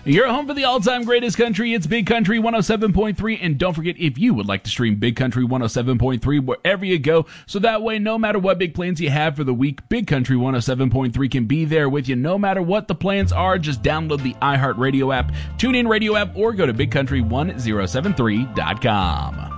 You're home for the all-time greatest country. It's Big Country 107.3. And don't forget, if you would like to stream Big Country 107.3 wherever you go, so that way, no matter what big plans you have for the week, Big Country 107.3 can be there with you no matter what the plans are. Just download the iHeartRadio app, TuneIn Radio app, or go to BigCountry1073.com.